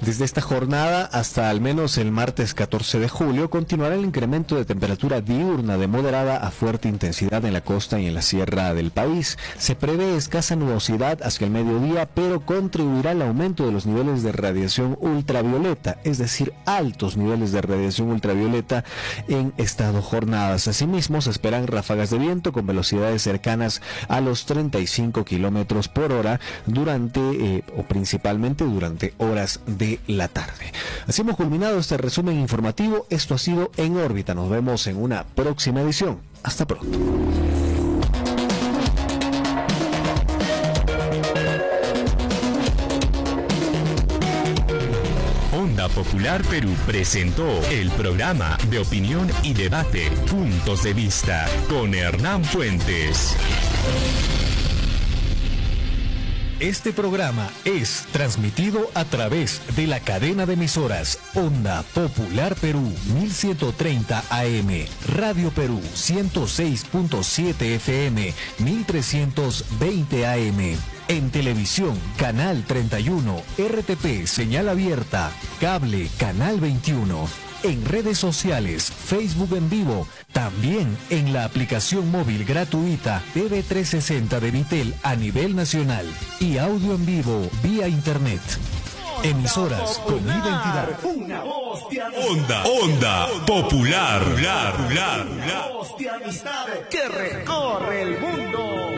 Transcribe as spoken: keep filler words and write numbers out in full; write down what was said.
Desde esta jornada hasta al menos el martes catorce de julio continuará el incremento de temperatura diurna de moderada a fuerte intensidad en la costa y en la sierra del país. Se prevé escasa nubosidad hacia el mediodía, pero contribuirá al aumento de los niveles de radiación ultravioleta, es decir, altos niveles de radiación ultravioleta en estas jornadas. Asimismo, se esperan ráfagas de viento con velocidades cercanas a los treinta y cinco kilómetros por hora durante eh, o principalmente durante horas de la tarde. Así hemos culminado este resumen informativo. Esto ha sido En órbita. Nos vemos en una próxima edición. Hasta pronto. Onda Popular Perú presentó el programa de opinión y debate Puntos de Vista con Hernán Fuentes. Este programa es transmitido a través de la cadena de emisoras Onda Popular Perú mil ciento treinta A M, Radio Perú ciento seis punto siete F M, mil trescientos veinte A M. En televisión, Canal treinta y uno, R T P, señal abierta, cable, Canal veintiuno. En redes sociales, Facebook en vivo, también en la aplicación móvil gratuita T V trescientos sesenta de Vitel a nivel nacional y audio en vivo vía internet. Emisoras con identidad. Una voz de amistad. Onda, Onda Popular, Popular, Popular, Una voz de amistad que recorre el mundo.